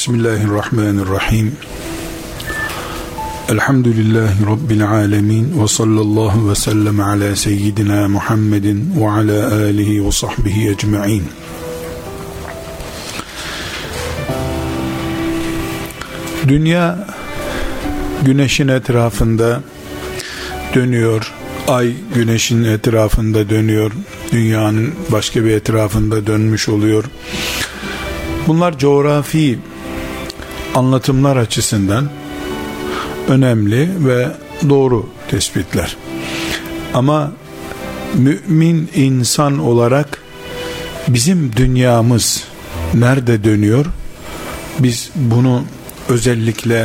Bismillahirrahmanirrahim. Elhamdülillahi Rabbil alemin. Ve sallallahu ve sellem ala seyyidina Muhammedin ve ala alihi ve sahbihi ecma'in. Dünya güneşin etrafında dönüyor. Ay güneşin etrafında dönüyor. Dünyanın başka bir etrafında dönmüş oluyor. Bunlar coğrafi anlatımlar açısından önemli ve doğru tespitler. Ama mümin insan olarak bizim dünyamız nerede dönüyor? Biz bunu özellikle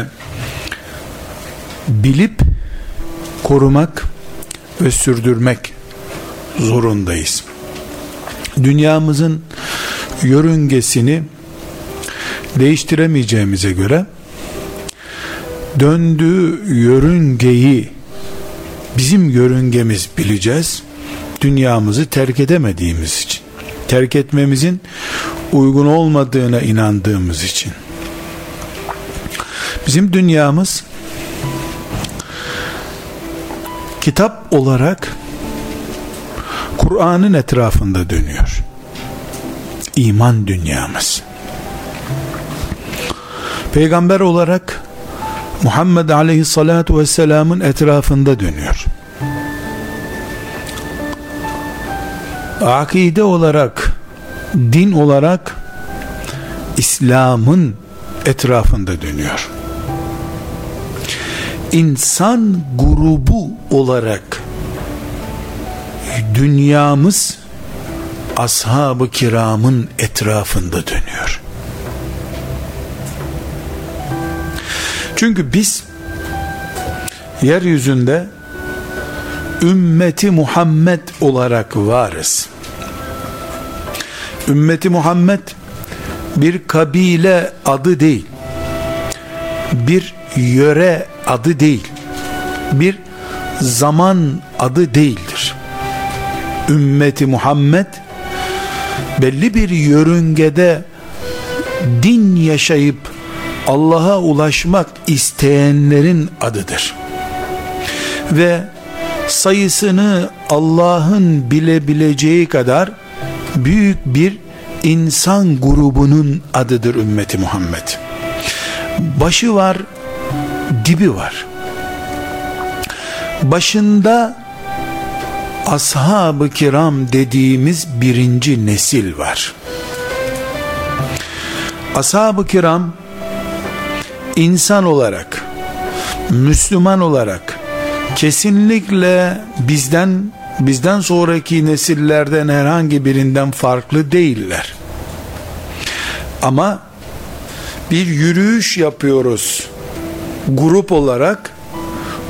bilip korumak ve sürdürmek zorundayız. Dünyamızın yörüngesini değiştiremeyeceğimize göre döndüğü yörüngeyi bizim yörüngemiz bileceğiz. Dünyamızı terk edemediğimiz için, terk etmemizin uygun olmadığına inandığımız için. Bizim dünyamız kitap olarak Kur'an'ın etrafında dönüyor. İman dünyamız. Peygamber olarak Muhammed Aleyhissalatu Vesselam'ın etrafında dönüyor. Akide olarak, din olarak İslam'ın etrafında dönüyor. İnsan grubu olarak dünyamız ashab-ı kiramın etrafında dönüyor. Çünkü biz yeryüzünde ümmeti Muhammed olarak varız. Ümmeti Muhammed bir kabile adı değil, bir yöre adı değil, bir zaman adı değildir. Ümmeti Muhammed belli bir yörüngede din yaşayıp Allah'a ulaşmak isteyenlerin adıdır. Ve sayısını Allah'ın bilebileceği kadar büyük bir insan grubunun adıdır ümmeti Muhammed. Başı var, dibi var. Başında ashab-ı kiram dediğimiz birinci nesil var. Ashab-ı kiram insan olarak, Müslüman olarak kesinlikle bizden sonraki nesillerden herhangi birinden farklı değiller. Ama bir yürüyüş yapıyoruz grup olarak,